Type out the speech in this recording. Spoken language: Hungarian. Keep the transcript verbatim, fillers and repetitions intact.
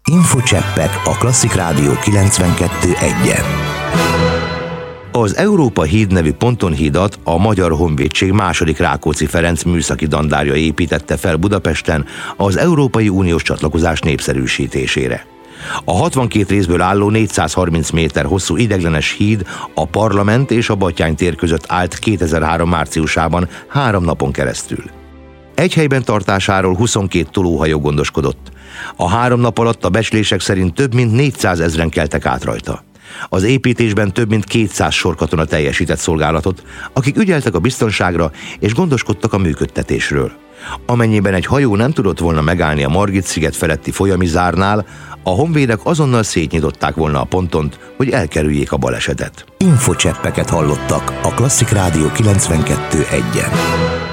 Infocseppek a Klasszik Rádió kilencvenkettő egyen. Az Európa híd nevű pontonhídat a Magyar Honvédség második Rákóczi Ferenc műszaki dandárja építette fel Budapesten az Európai Uniós csatlakozás népszerűsítésére. A hatvankét részből álló négyszázharminc méter hosszú ideiglenes híd a Parlament és a Batthyány tér között állt kétezer-három márciusában három napon keresztül. Egy helyben tartásáról huszonkét tolóhajó gondoskodott. A három nap alatt a becslések szerint több mint négyszázezren keltek át rajta. Az építésben több mint kétszáz sorkatona teljesített szolgálatot, akik ügyeltek a biztonságra és gondoskodtak a működtetésről. Amennyiben egy hajó nem tudott volna megállni a Margit-sziget feletti folyami zárnál, a honvédek azonnal szétnyitották volna a pontont, hogy elkerüljék a balesetet. Infocseppeket hallottak a Klasszik Rádió kilencvenkettő egyen.